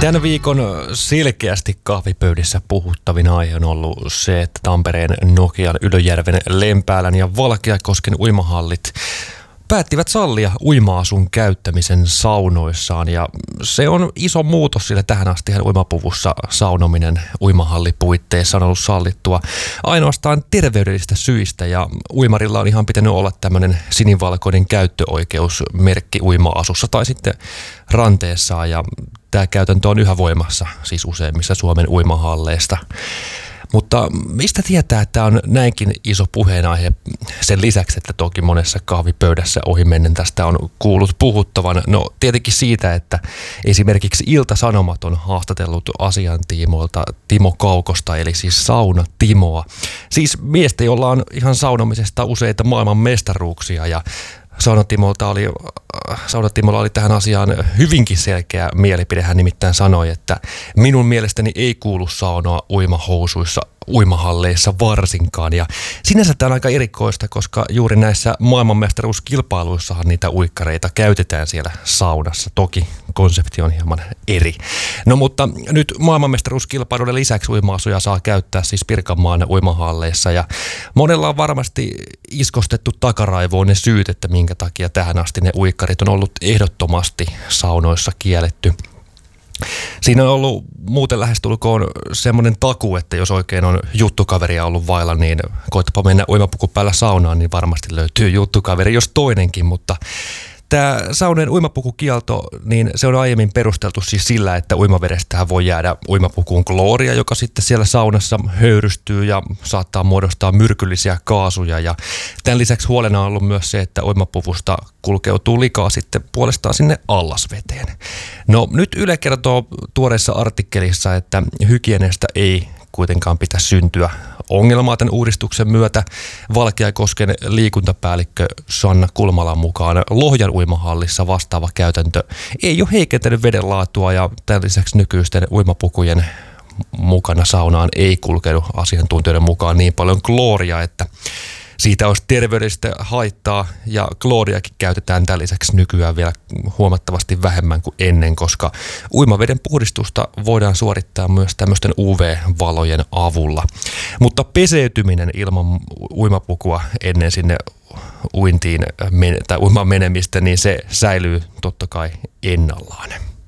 Tämän viikon selkeästi kahvipöydissä puhuttavin aihe on ollut se, että Tampereen Nokian, Ylöjärven, Lempäälän ja Valkeakosken uimahallit päättivät sallia uima-asun käyttämisen saunoissaan, ja se on iso muutos, sillä tähän asti uimapuvussa saunominen uimahallipuitteissa on ollut sallittua ainoastaan terveydellistä syistä, ja uimarilla on ihan pitänyt olla tämmöinen sinivalkoinen käyttöoikeusmerkki uima-asussa tai sitten ranteessaan, ja tämä käytäntö on yhä voimassa siis useimmissa Suomen uimahalleista. Mutta mistä tietää, että tämä on näinkin iso puheenaihe sen lisäksi, että toki monessa kahvipöydässä ohimennen tästä on kuullut puhuttavan? No tietenkin siitä, että esimerkiksi Ilta-Sanomat on haastatellut asian tiimoilta Timo Kaukosta, eli siis Sauna Timoa. Siis miestä, jolla on ihan saunomisesta useita maailman mestaruuksia, ja Sauna Timolla oli tähän asiaan hyvinkin selkeä mielipide. Hän nimittäin sanoi, että minun mielestäni ei kuulu saunoa uimahousuissa uimahalleissa varsinkaan. Ja sinänsä tämä on aika erikoista, koska juuri näissä maailmanmestaruuskilpailuissahan niitä uikkareita käytetään siellä saunassa. Toki konsepti on hieman eri. No mutta nyt maailmanmestaruuskilpailuiden lisäksi uima-asuja saa käyttää siis Pirkanmaan uimahalleissa. Ja monella on varmasti iskostettu takaraivoon ne syyt, että minkä takia tähän asti ne uikkarit on ollut ehdottomasti saunoissa kielletty. Siinä on ollut muuten lähestulkoon semmoinen takuu, että jos oikein on juttukaveria ollut vailla, niin koetapa mennä uimapuku päällä saunaan, niin varmasti löytyy juttukaveri, jos toinenkin, mutta tämä saunojen uimapukukielto, niin se on aiemmin perusteltu siis sillä, että uimavedestähän voi jäädä uimapukuun klooria, joka sitten siellä saunassa höyrystyy ja saattaa muodostaa myrkyllisiä kaasuja. Ja tämän lisäksi huolena on ollut myös se, että uimapuvusta kulkeutuu likaa sitten puolestaan sinne allasveteen. No nyt Yle kertoo tuoreessa artikkelissa, että hygieniasta ei kuitenkaan pitäisi syntyä ongelmaa tämän uudistuksen myötä. Valkeakosken liikuntapäällikkö Sanna Kulmalan mukaan Lohjan uimahallissa vastaava käytäntö ei ole heikentänyt veden laatua, ja tämän lisäksi nykyisten uimapukujen mukana saunaan ei kulkenut asiantuntijoiden mukaan niin paljon klooria, että siitä olisi terveydellistä haittaa, ja klooriakin käytetään tämän lisäksi nykyään vielä huomattavasti vähemmän kuin ennen, koska uimaveden puhdistusta voidaan suorittaa myös tämmöisten UV-valojen avulla. Mutta peseytyminen ilman uimapukua ennen sinne uintiin tai uimaan menemistä, niin se säilyy totta kai ennallaan.